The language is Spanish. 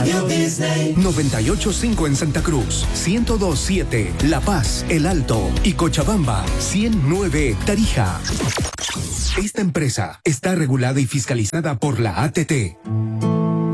Radio Disney. 98.5 en Santa Cruz, 102.7 La Paz, El Alto y Cochabamba, 109 Tarija. Esta empresa está regulada y fiscalizada por la ATT.